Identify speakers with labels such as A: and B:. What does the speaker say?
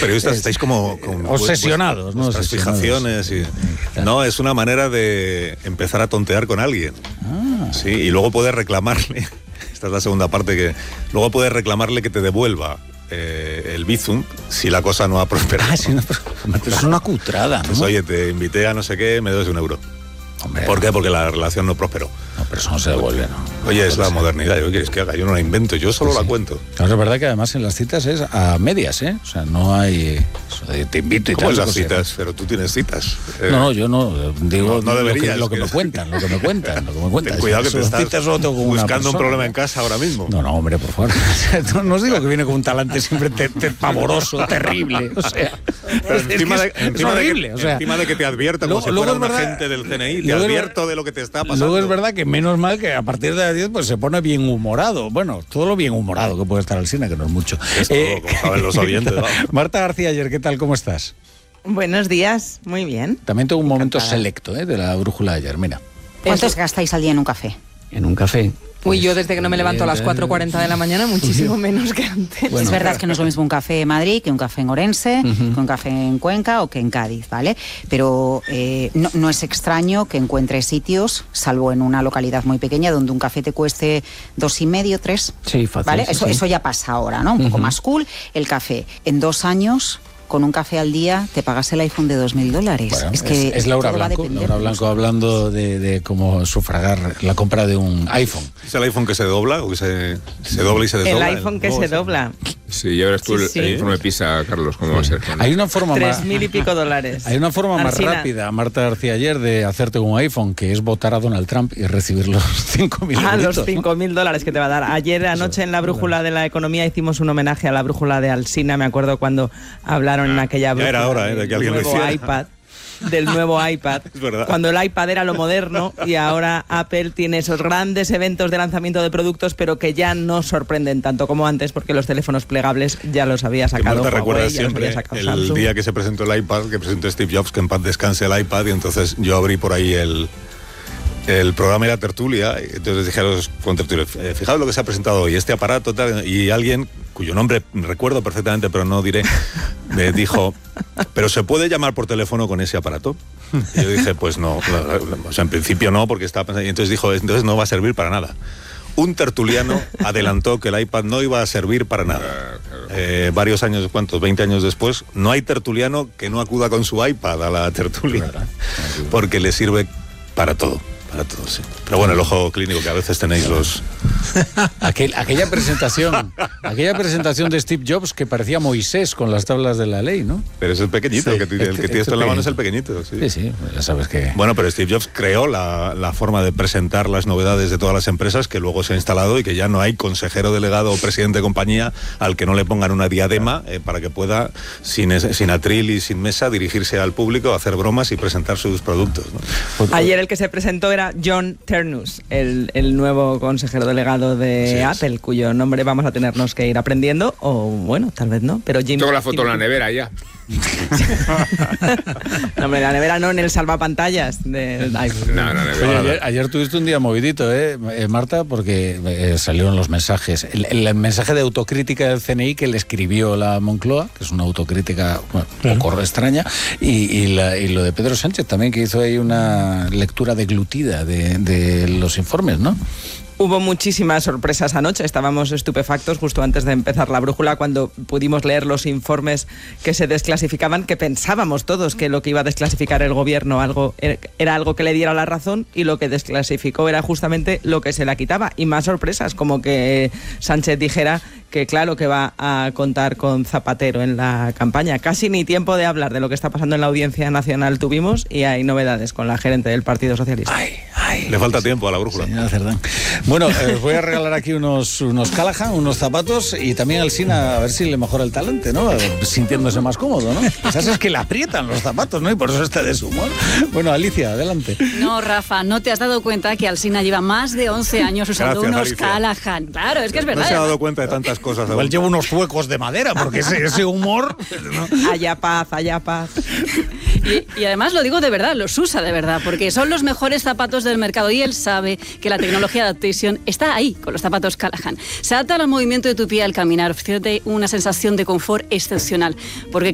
A: periodistas estáis como
B: obsesionados, ¿no?
A: Vuestras fijaciones. No, es una manera de empezar a tontear con alguien. Sí, y luego puedes reclamarle, esta es la segunda parte, que luego puedes reclamarle que te devuelva el Bizum si la cosa no ha prosperado.
B: Sí, pero es una cutrada, ¿no?
A: Pues oye, te invité a no sé qué, me debes €1.
B: Hombre,
A: ¿por qué? Porque la relación no prosperó.
B: No, pero eso no se devuelve, ¿no?
A: Oye, es la modernidad. ¿Qué quieres que haga? Yo no la invento, yo solo la cuento.
B: Claro, es verdad que además en las citas es a medias, ¿eh? O sea, no hay... te invito y tal.
A: ¿Cómo en las citas? Pero tú tienes citas.
B: No, yo no. Digo,
A: no deberías.
B: Lo que me cuentan.
A: Ten cuidado que te estás buscando un problema en casa ahora mismo.
B: No, hombre, por favor. No os digo que viene con un talante siempre pavoroso, terrible. O sea,
A: es horrible. Encima de que te advierta como si fuera un agente del CNI, te advierto de lo que te está pasando.
B: Luego es verdad que menos mal que a partir de las 10 pues se pone bien humorado. Bueno, todo lo bien humorado que puede estar Alsina, que no es mucho.
A: Es todo, como saben los oyentes.
B: Marta García Aller, ¿qué tal? ¿Cómo estás?
C: Buenos días, muy bien.
B: También tengo un momento selecto de la brújula de ayer, mira.
D: ¿Cuántos gastáis al día en un café?
B: En un café.
C: Uy, yo desde que no me levanto a las 4:40 de la mañana, muchísimo menos que antes.
D: Bueno, es verdad que no es lo mismo un café en Madrid que un café en Orense, que un café en Cuenca o que en Cádiz, ¿vale? Pero no es extraño que encuentres sitios, salvo en una localidad muy pequeña, donde un café te cueste 2,5, 3.
B: Sí, fácil.
D: ¿Vale?
B: Sí.
D: Eso ya pasa ahora, ¿no? Un poco más cool. El café, en 2 años... Con un café al día te pagas el iPhone de $2,000.
B: Bueno, es Laura Blanco. Laura Blanco hablando de cómo sufragar la compra de un iPhone.
A: ¿Es el iPhone que se dobla o que se dobla y se desdobla?
C: El iPhone que se dobla.
E: Sí, ya verás tú el informe PISA, Carlos, cómo va a ser.
B: Hay una forma más...
C: 3.000 y pico dólares.
B: Hay una forma más rápida, Marta García Aller, de hacerte un iPhone, que es votar a Donald Trump y recibir los 5.000 euros.
C: Los $5.000 que te va a dar. Ayer anoche en la brújula de la economía hicimos un homenaje a la brújula de Alsina. Me acuerdo cuando hablaron en aquella brújula.
A: Ya era hora de que alguien lo hiciera.
C: Del nuevo iPad, cuando el iPad era lo moderno y ahora Apple tiene esos grandes eventos de lanzamiento de productos, pero que ya no sorprenden tanto como antes, porque los teléfonos plegables ya los había sacado
A: Huawei,
C: recuerdas
A: siempre el día que se presentó el iPad, que presentó Steve Jobs, que en paz descanse el iPad, y entonces yo abrí por ahí el programa y la tertulia, y entonces dije a los contertulios, fijaos lo que se ha presentado hoy, este aparato tal, y alguien cuyo nombre recuerdo perfectamente, pero no diré, me dijo, ¿pero se puede llamar por teléfono con ese aparato? Y yo dije, pues no, o sea, en principio no, porque estaba pensando, y entonces dijo, entonces no va a servir para nada. Un tertuliano adelantó que el iPad no iba a servir para nada. Varios años, ¿cuántos? 20 años después, no hay tertuliano que no acuda con su iPad a la tertulia, porque le sirve para todo. Para todo, sí. Pero bueno, el ojo clínico que a veces tenéis los...
B: Aquella presentación de Steve Jobs que parecía Moisés con las tablas de la ley, ¿no?
A: Pero es el pequeñito, el que tiene esto en la mano es el pequeñito. Sí,
B: ya sabes que...
A: Bueno, pero Steve Jobs creó la forma de presentar las novedades de todas las empresas, que luego se ha instalado y que ya no hay consejero delegado o presidente de compañía al que no le pongan una diadema para que pueda, sin atril y sin mesa, dirigirse al público, hacer bromas y presentar sus productos, ¿no?
C: Ayer el que se presentó era John Ternus, el nuevo consejero delegado de Apple, cuyo nombre vamos a tenernos que ir aprendiendo, o bueno, tal vez no, pero Jim...
E: Tengo la foto en la nevera ya.
C: No, hombre, la nevera no, en el salvapantallas del iPhone.
E: No,
B: Oye, ayer tuviste un día movidito, Marta, porque salieron los mensajes. El mensaje de autocrítica del CNI que le escribió la Moncloa, que es una autocrítica un poco extraña, y lo de Pedro Sánchez también, que hizo ahí una lectura deglutida de los informes, ¿no?
C: Hubo muchísimas sorpresas anoche, estábamos estupefactos justo antes de empezar la brújula cuando pudimos leer los informes que se desclasificaban, que pensábamos todos que lo que iba a desclasificar el gobierno era algo que le diera la razón, y lo que desclasificó era justamente lo que se la quitaba, y más sorpresas, como que Sánchez dijera que claro que va a contar con Zapatero en la campaña. Casi ni tiempo de hablar de lo que está pasando en la Audiencia Nacional tuvimos, y hay novedades con la gerente del Partido Socialista.
A: Le falta tiempo a la brújula.
B: Señora Cerdán. Bueno, os voy a regalar aquí unos Callahan, unos zapatos, y también al Alsina a ver si le mejora el talante, ¿no? Sintiéndose más cómodo, ¿no? Quizás es que le aprietan los zapatos, ¿no? Y por eso está de su humor. Bueno, Alicia, adelante.
F: No, Rafa, ¿no te has dado cuenta que Alsina lleva más de 11 años usando unos Callahan? Claro, es que es verdad.
A: No se ha dado cuenta de tantas cosas.
B: Igual lleva unos zuecos de madera, porque ese humor...
C: ¿no? Haya paz.
F: Y además lo digo de verdad, los usa de verdad, porque son los mejores zapatos del mercado, y él sabe que la tecnología de Adaptation está ahí con los zapatos Callahan. Se adaptan al movimiento de tu pie al caminar, ofreciéndote una sensación de confort excepcional, porque